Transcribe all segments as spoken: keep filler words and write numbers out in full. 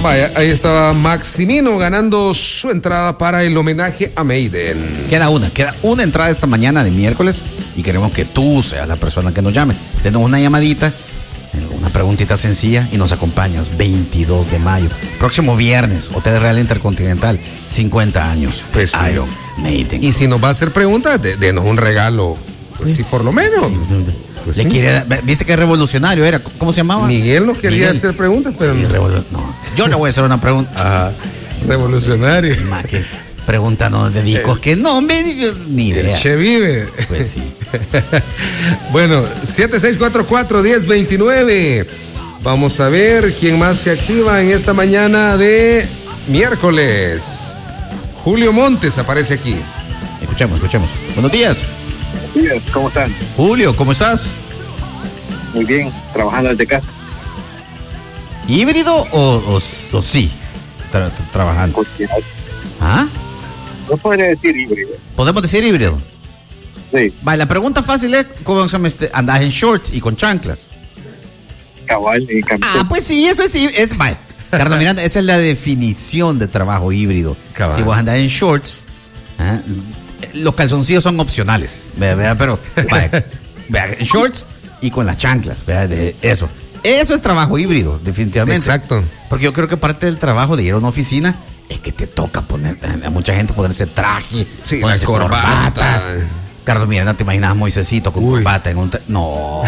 Vaya, ahí estaba Maximino ganando su entrada para el homenaje a Maiden. Queda una, queda una entrada esta mañana de miércoles y queremos que tú seas la persona que nos llame. Denos una llamadita, una preguntita sencilla y nos acompañas. veintidós de mayo, próximo viernes, Hotel Real Intercontinental, cincuenta años. Pues sí. Iron Maiden. Y si nos va a hacer preguntas, de, denos un regalo. Pues sí, por lo menos. Sí. Pues Le sí. quiere, viste que revolucionario era. ¿Cómo se llamaba? Miguel no quería Miguel. hacer preguntas, pero Sí, no. revolu- no. Yo le voy a hacer una pregunta. Ajá. Revolucionario. Ma, que pregúntanos de discos que no me ni idea. El Che vive. Pues sí. Bueno, siete seis cuatro cuatro, uno cero dos nueve. Vamos a ver quién más se activa en esta mañana de miércoles. Julio Montes aparece aquí. Escuchemos, escuchemos. Buenos días. Días, ¿cómo están? Julio, ¿cómo estás? Muy bien, trabajando desde casa. ¿Híbrido o, o, o sí? Tra- tra- trabajando. Porque ¿Ah? no podría decir híbrido. ¿Podemos decir híbrido? Sí, Vale, la pregunta fácil es ¿cómo se llama este? ¿Andás en shorts y con chanclas? cabal y camiseta. Ah, pues sí, eso es sí, es vale. Carlos Miranda, esa es la definición de trabajo híbrido. Cabal. Si vos andás en shorts, ¿ah? Los calzoncillos son opcionales, vea, vea, pero vaya, vea, en shorts y con las chanclas, vea, de eso. Eso es trabajo híbrido, definitivamente. Exacto. Porque yo creo que parte del trabajo de ir a una oficina es que te toca poner, a mucha gente ponerse traje, Sí, la ponerse corbata. Carlos Miranda, ¿te imaginas a Moisésito con Uy. corbata en un... tra- No,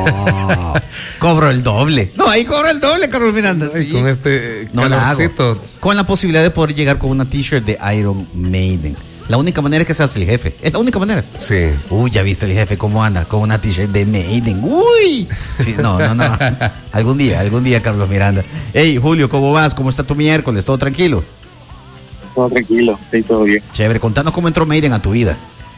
cobro el doble. No, ahí cobro el doble, Carlos Miranda. Ay, Sí. con este No la hago. calorcito. Con la posibilidad de poder llegar con una t-shirt de Iron Maiden. La única manera es que seas el jefe. Es la única manera. Sí. Uy, ya viste el jefe cómo anda, con una t-shirt de Maiden. Uy. Sí, no, no, no. Algún día, algún día, Carlos Miranda. Hey, Julio, ¿cómo vas? ¿Cómo está tu miércoles? ¿Todo tranquilo? Todo tranquilo, sí, todo bien. Chévere, contanos cómo entró Maiden a tu vida.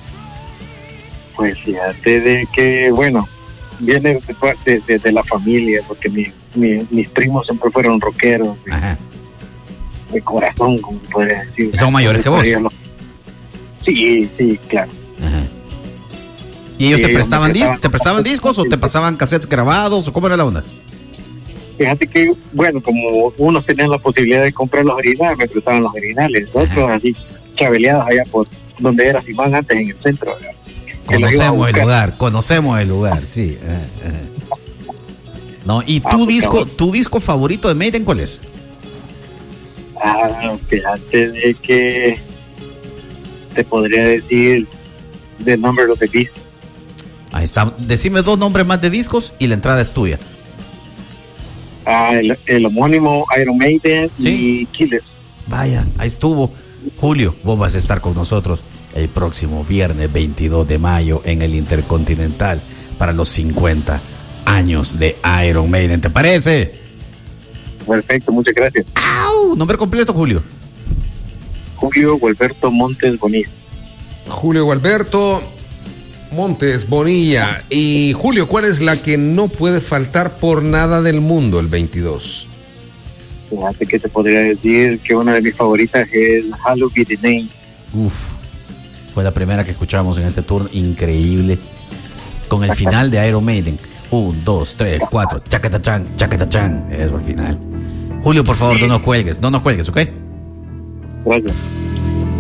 Pues fíjate de que, bueno, viene de, parte de, de la familia, porque mi, mi- mis primos siempre fueron rockeros, de, Ajá. de corazón, como podría decir. ¿Son mayores que vos? Sí, sí, claro. Ajá. ¿Y ellos Sí, te ellos prestaban, me dis- prestaban- te prestaban discos o te pasaban cassettes grabados o cómo era la onda? Fíjate que, bueno, como unos tenían la posibilidad de comprar los originales, me prestaban los originales, otros así, chabeleados allá por donde era Simán antes, en el centro. ¿verdad? Que los iba a Conocemos el buscar. lugar, conocemos el lugar, sí. Ajá, ajá. No, ¿y Ah, tu pues, disco, cabrón. tu disco favorito de Maiden cuál es? Ah, fíjate de que te podría decir The Number of the Beast. Ahí está. Decime dos nombres más de discos y la entrada es tuya. Ah, el, el homónimo Iron Maiden Sí. y Killers. Vaya, ahí estuvo. Julio, vos vas a estar con nosotros el próximo viernes veintidós de mayo en el Intercontinental para los cincuenta años de Iron Maiden. ¿Te parece? Perfecto, muchas gracias. ¡Au! Nombre completo, Julio. Julio Gualberto Montes Bonilla. Julio Gualberto Montes Bonilla. Y Julio, ¿cuál es la que no puede faltar por nada del mundo el veintidós? Fíjate que te podría decir que una de mis favoritas es Hallowed Be the Name. Uf, fue la primera que escuchamos en este turno, increíble. Con el final de Iron Maiden. Un, dos, tres, cuatro. Chacatachan, chacatachan. Eso al final. Julio, por favor, no nos cuelgues, no nos cuelgues, ¿ok? Gracias.